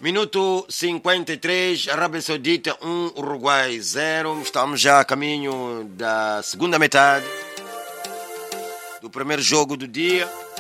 Minuto 53, Arábia Saudita 1, Uruguai 0. Estamos já a caminho da segunda metade do primeiro jogo do dia.